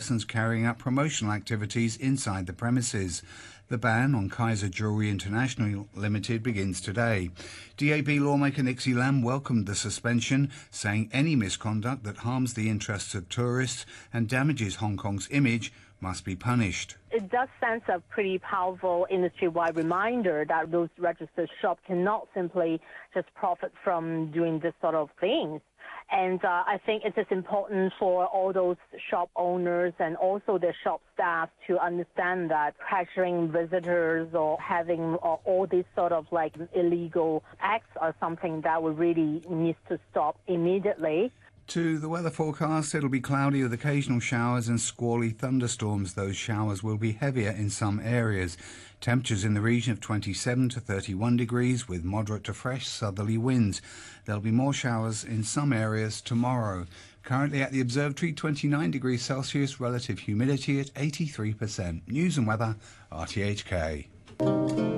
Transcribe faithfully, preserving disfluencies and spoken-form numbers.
persons carrying out promotional activities inside the premises. The ban on Kaiser Jewellery International Limited begins today. D A B lawmaker Nixie Lam welcomed the suspension, saying any misconduct that harms the interests of tourists and damages Hong Kong's image must be punished. It does send a pretty powerful industry-wide reminder that those registered shops cannot simply just profit from doing this sort of things. And uh, I think it is important for all those shop owners and also their shop staff to understand that pressuring visitors or having uh, all these sort of like illegal acts are something that we really needs to stop immediately. To the weather forecast, it'll be cloudy with occasional showers and squally thunderstorms. Those showers will be heavier in some areas. Temperatures in the region of twenty-seven to thirty-one degrees with moderate to fresh southerly winds. There'll be more showers in some areas tomorrow. Currently at the observatory, twenty-nine degrees Celsius, relative humidity at eighty-three percent. News and weather, R T H K.